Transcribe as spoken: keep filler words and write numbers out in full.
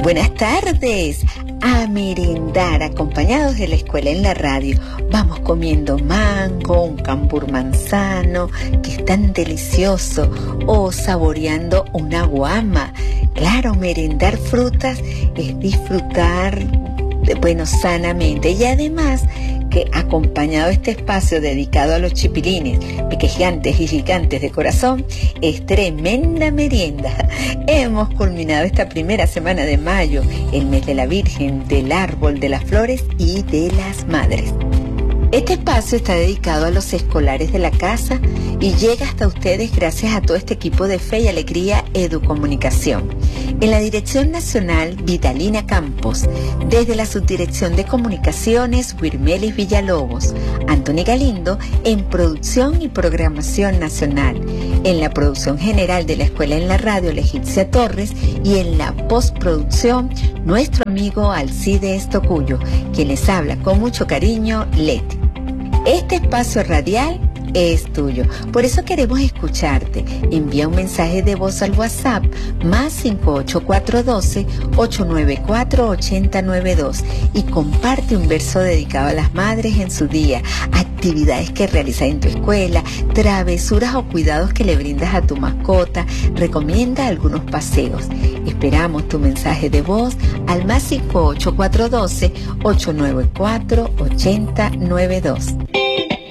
Buenas tardes. A merendar acompañados de la escuela en la radio. Vamos comiendo mango, un cambur manzano, que es tan delicioso, o saboreando una guama. Claro, merendar frutas es disfrutar, bueno, sanamente. Y además que acompañado este espacio dedicado a los chipilines, pequeñantes y gigantes de corazón, es tremenda merienda. Hemos culminado esta primera semana de mayo, el mes de la Virgen, del árbol, de las flores y de las madres. Este espacio está dedicado a los escolares de la casa y llega hasta ustedes gracias a todo este equipo de Fe y Alegría Educomunicación. En la Dirección Nacional, Vitalina Campos. Desde la Subdirección de Comunicaciones, Wirmelis Villalobos. Antoni Galindo en Producción y Programación Nacional. En la producción general de la Escuela en la Radio, Legicia Torres. Y en la postproducción, nuestro amigo Alcides Tocuyo, quien les habla con mucho cariño, Leti. Este espacio radial es tuyo, por eso queremos escucharte. Envía un mensaje de voz al WhatsApp más cinco ocho cuatro uno dos, ocho nueve cuatro, ocho cero nueve dos y comparte un verso dedicado a las madres en su día, actividades que realizas en tu escuela, travesuras o cuidados que le brindas a tu mascota. Recomienda algunos paseos. Esperamos tu mensaje de voz al más cinco ocho cuatro uno dos, ocho nueve cuatro, ocho cero nueve dos.